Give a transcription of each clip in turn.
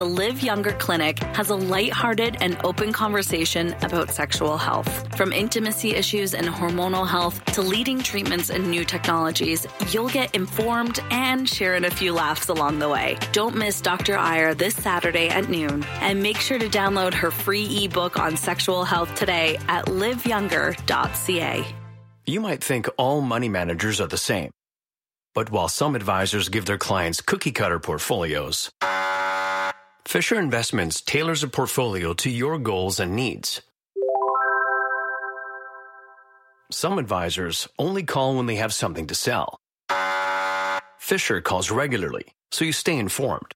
The Live Younger Clinic has a lighthearted and open conversation about sexual health. From intimacy issues and hormonal health to leading treatments and new technologies, you'll get informed and share in a few laughs along the way. Don't miss Dr. Iyer this Saturday at noon. And make sure to download her free ebook on sexual health today at liveyounger.ca. You might think all money managers are the same. But while some advisors give their clients cookie-cutter portfolios, Fisher Investments tailors a portfolio to your goals and needs. Some advisors only call when they have something to sell. Fisher calls regularly, so you stay informed.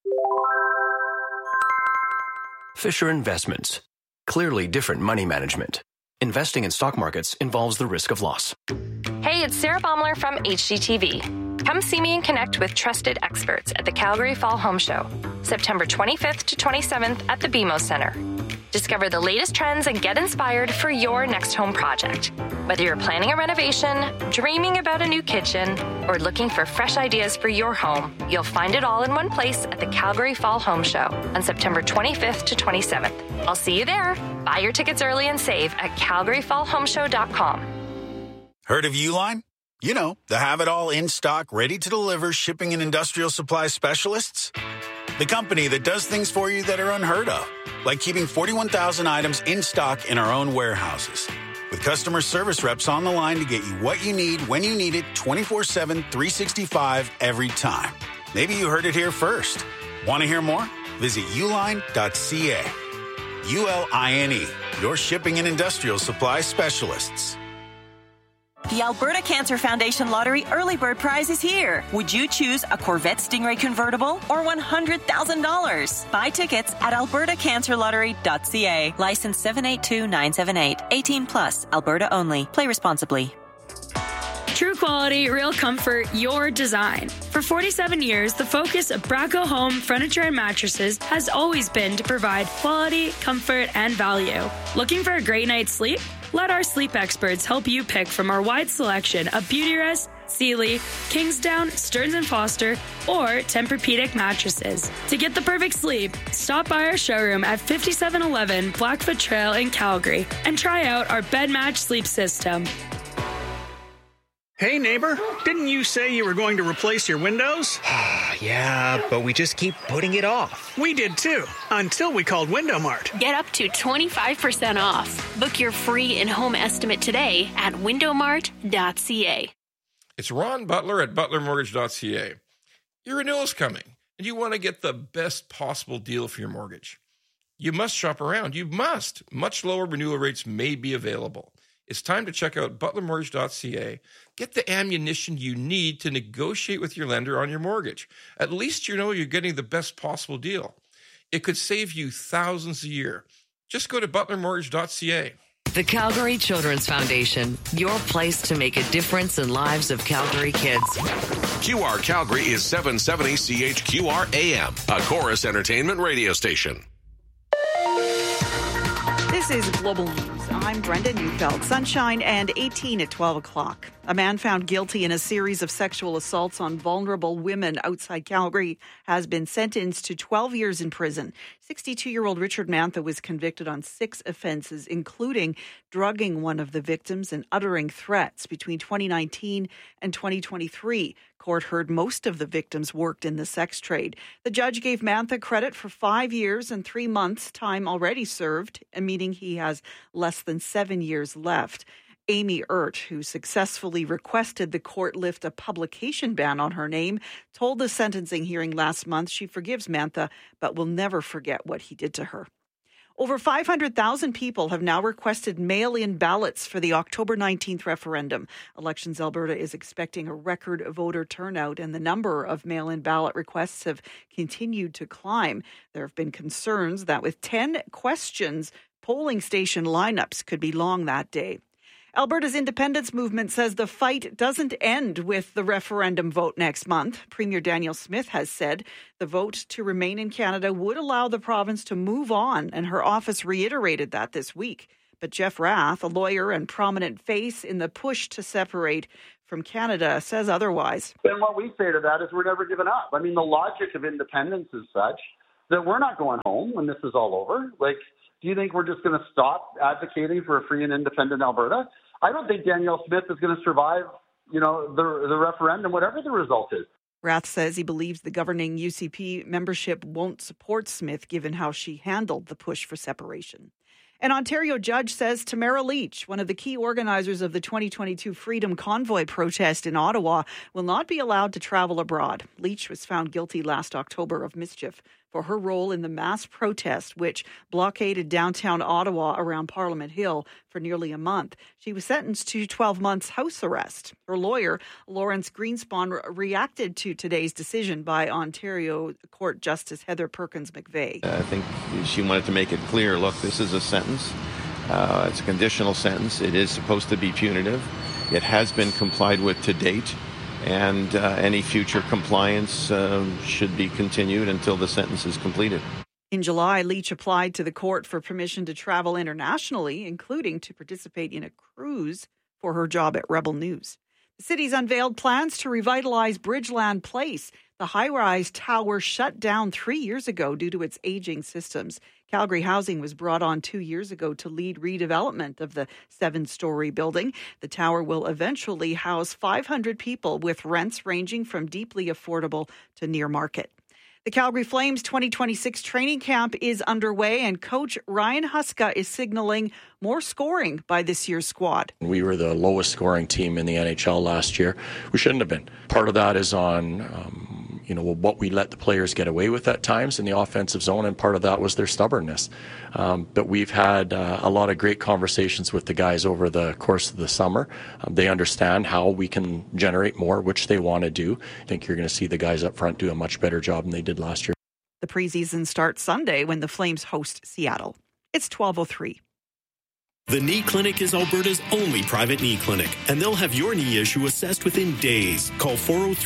Fisher Investments. Clearly different money management. Investing in stock markets involves the risk of loss. Hey, it's Sarah Baumler from HGTV. Come see me and connect with trusted experts at the Calgary Fall Home Show, September 25th to 27th at the BMO Center. Discover the latest trends and get inspired for your next home project. Whether you're planning a renovation, dreaming about a new kitchen, or looking for fresh ideas for your home, you'll find it all in one place at the Calgary Fall Home Show on September 25th to 27th. I'll see you there. Buy your tickets early and save at calgaryfallhomeshow.com. Heard of Uline? You know, the have-it-all in-stock, ready-to-deliver shipping and industrial supply specialists. The company that does things for you that are unheard of, like keeping 41,000 items in stock in our own warehouses. With customer service reps on the line to get you what you need when you need it 24/7, 365 every time. Maybe you heard it here first. Want to hear more? Visit uline.ca. ULINE, your shipping and industrial supply specialists. The Alberta Cancer Foundation Lottery Early Bird Prize is here. Would you choose a Corvette Stingray convertible or $100,000? Buy tickets at albertacancerlottery.ca. License 782978. 18 plus. Alberta only. Play responsibly. True quality, real comfort, your design. For 47 years, the focus of Braco Home Furniture and Mattresses has always been to provide quality, comfort, and value. Looking for a great night's sleep? Let our sleep experts help you pick from our wide selection of Beautyrest, Sealy, Kingsdown, Stearns & Foster, or Tempur-Pedic mattresses. To get the perfect sleep, stop by our showroom at 5711 Blackfoot Trail in Calgary and try out our bed match sleep system. Hey neighbor, didn't you say you were going to replace your windows? Yeah, but we just keep putting it off. We did too, until we called Window Mart. Get up to 25% off. Book your free in-home estimate today at windowmart.ca. It's Ron Butler at butlermortgage.ca. Your renewal's coming, and you want to get the best possible deal for your mortgage. You must shop around. You must. Much lower renewal rates may be available. It's time to check out butlermortgage.ca. Get the ammunition you need to negotiate with your lender on your mortgage. At least you know you're getting the best possible deal. It could save you thousands a year. Just go to butlermortgage.ca. The Calgary Children's Foundation, your place to make a difference in lives of Calgary kids. QR Calgary is 770 CHQR AM, a Chorus Entertainment radio station. This is Global News. I'm Brenda Neufeld. Sunshine and 18 at 12 o'clock. A man found guilty in a series of sexual assaults on vulnerable women outside Calgary has been sentenced to 12 years in prison. 62-year-old Richard Mantha was convicted on 6 offences, including drugging one of the victims and uttering threats between 2019 and 2023. Court heard most of the victims worked in the sex trade. The judge gave Mantha credit for 5 years and 3 months' time already served, meaning he has less than 7 years left. Amy Ert, who successfully requested the court lift a publication ban on her name, told the sentencing hearing last month she forgives Mantha, but will never forget what he did to her. Over 500,000 people have now requested mail-in ballots for the October 19th referendum. Elections Alberta is expecting a record voter turnout, and the number of mail-in ballot requests have continued to climb. There have been concerns that with 10 questions, polling station lineups could be long that day. Alberta's independence movement says the fight doesn't end with the referendum vote next month. Premier Daniel Smith has said the vote to remain in Canada would allow the province to move on, and her office reiterated that this week. But Jeff Rath, a lawyer and prominent face in the push to separate from Canada, says otherwise. And what we say to that is we're never giving up. I mean, the logic of independence is such that we're not going home when this is all over? Like, do you think we're just going to stop advocating for a free and independent Alberta? I don't think Danielle Smith is going to survive, the referendum, whatever the result is. Rath says he believes the governing UCP membership won't support Smith given how she handled the push for separation. An Ontario judge says Tamara Leach, one of the key organizers of the 2022 Freedom Convoy protest in Ottawa, will not be allowed to travel abroad. Leach was found guilty last October of mischief for her role in the mass protest which blockaded downtown Ottawa around Parliament Hill for nearly a month. She was sentenced to 12 months house arrest. Her lawyer, Lawrence Greenspan, reacted to today's decision by Ontario Court Justice Heather Perkins McVeigh. I think she wanted to make it clear, look, this is a sentence. It's a conditional sentence. It is supposed to be punitive. It has been complied with to date. And any future compliance should be continued until the sentence is completed. In July, Leach applied to the court for permission to travel internationally, including to participate in a cruise for her job at Rebel News. The city's unveiled plans to revitalize Bridgeland Place. The high-rise tower shut down 3 years ago due to its aging systems. Calgary Housing was brought on 2 years ago to lead redevelopment of the 7-story building. The tower will eventually house 500 people with rents ranging from deeply affordable to near market. The Calgary Flames 2026 training camp is underway, and coach Ryan Huska is signaling more scoring by this year's squad. We were the lowest scoring team in the NHL last year. We shouldn't have been. Part of that is on what we let the players get away with at times in the offensive zone, and part of that was their stubbornness. But we've had a lot of great conversations with the guys over the course of the summer. They understand how we can generate more, which they want to do. I think you're going to see the guys up front do a much better job than they did last year. The preseason starts Sunday when the Flames host Seattle. It's 12:03. The Knee Clinic is Alberta's only private knee clinic, and they'll have your knee issue assessed within days. Call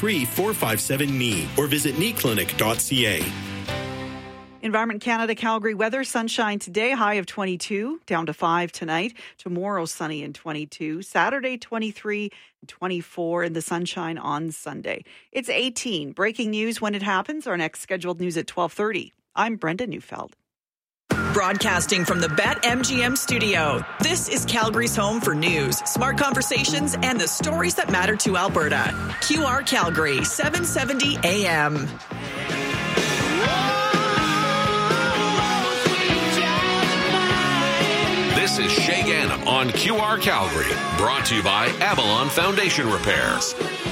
403-457-KNEE or visit kneeclinic.ca. Environment Canada Calgary weather, sunshine today, high of 22, down to 5 tonight. Tomorrow, sunny and 22. Saturday, 23 and 24 in the sunshine on Sunday. It's 18. Breaking news when it happens. Our next scheduled news at 12:30. I'm Brenda Neufeld. Broadcasting from the BetMGM studio, this is Calgary's home for news, smart conversations, and the stories that matter to Alberta. QR Calgary, 770 AM. This is Shay Gannam on QR Calgary, brought to you by Avalon Foundation Repairs.